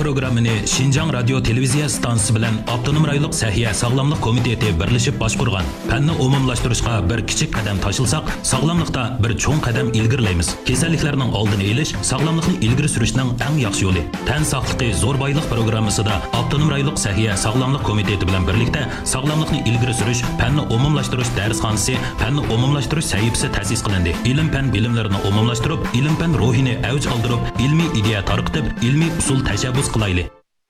programmani Şinjan Radio televiziya stansiyasi bilan Avtonom rayonluq Sahiya Sog'lomlik komiteti birlashib boshqurgan. Fanni umumlashtirishga bir kichik qadam tashlsak, sog'lomlikda bir cho'ng qadam ilgirlaymiz. Kasalliklarning oldini olish sog'lomlikni ilgari surishning eng yaxshi yo'li. Tan sog'ligi zo'r boylik programmasida Avtonom rayonluq Sahiya Sog'lomlik komiteti bilan birlikda sog'lomlikni ilgari surish, fanni umumlashtirish darsxonasi, fanni umumlashtirish sahifasi ta'sis qilindi. Ilm-fan bilimlarini umumlashtirib, ilm-fan ruhini avj oldirib, ilmiy ideya tarqitib, ilmiy usul tashabbus qilayli.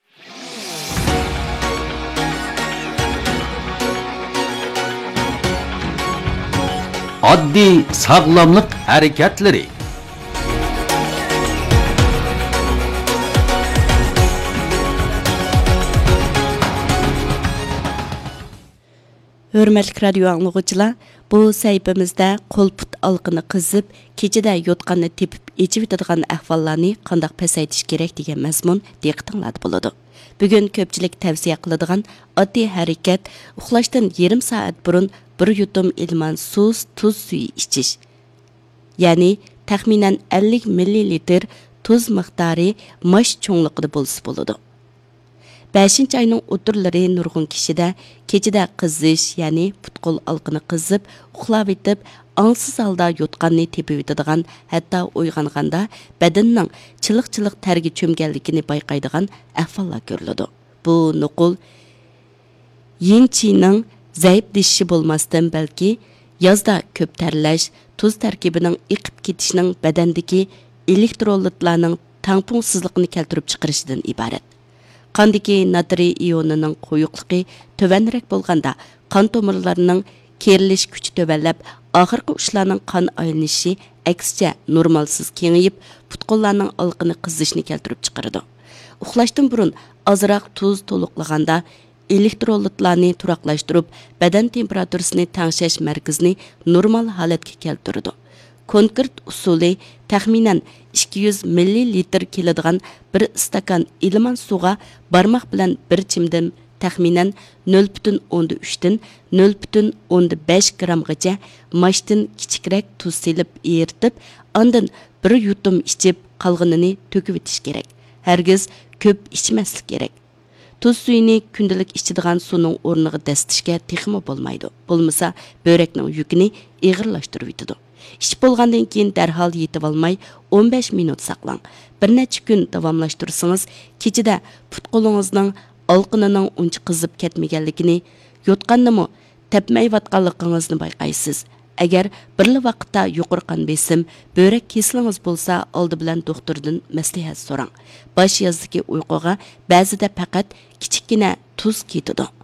Oddiy sog'lomlik harakatlari. Hörmətli radio anlıqçılar, bu səhifəmizdə qol-put alqını qızıb, keçidə yotqanını tepib echib etadigan ahvollarni qandaq pasaytish kerak degan mazmun diqqətinizdə boladı. Bugün köpçülük tavsiya qiladigan oddiy harakat uxlashdan yarım soat burun bir yutum ilman tuz suyu ichish. Ya'ni taxminan 50 ml tuz miqdori mash cho'ngliqida bo'lsa bo'ladi. 5 ayning o'tirlari nurg'un kishida kechida qizish, ya'ni putqol alqini qizib, uxlab etib, аңсыз алда yotqanni tepib etadigan, hatto uyg'onganda badanning chiliq-chiliq targa cho'mganligini bayqaydigan ahvollar ko'riladi. Bu nuqul yinchining zaiflashishi bo'lmasdan balki yozda ko'p tarlash, tuz tarkibining iqib ketishining badandagi elektrolitlarning tangpungsizligini keltirib chiqarishidan iborat. Qandagi natriy ionining qo'yuqligi tovanrak bo'lganda qon tomirlarining kerilish kuchi tovanlab, oxirgi ushlarning qon aylanishi aksicha normalsiz kengayib, putqonlarning alqini qizishni keltirib chiqaradi. Uxlashdan burun ozroq tuz to'liqlaganda elektrolitlarni turaqlashtirib, badan temperaturasini tangshash markazini normal holatga keltiradi. Konkret usuli taxminan 200 ml keladigan bir stakan ilman suvga barmoq bilan bir chimdim taxminan 0.3 dan 0.5 gramgacha mashdan kichikroq tuz selib eritib, ondan bir yutum ichib qolganini to'kib etish kerak. Hargiz ko'p ichmaslik kerak. Tuz suyini kundalik ichadigan suvning o'rniga dastishga texmi bo'lmaydi. Bo'lmasa, börekning yukini ig'irlashtirib yetadi. İş bo'lgandan keyin darhol yetib olmay 15 minut saqlang. Bir necha kun davomlashtirsangiz, kechida putqolingizning alqinining uncha qizib ketmaganligini, yotqannimi tepmayotganligingizni bayqaysiz. Agar birli vaqtda yuqori qon besim, börak kesalingiz bo'lsa, oldi bilan doktordan maslahat so'rang. Bosh yozdagi uyquga ba'zida faqat kichikgina tuz ketadi.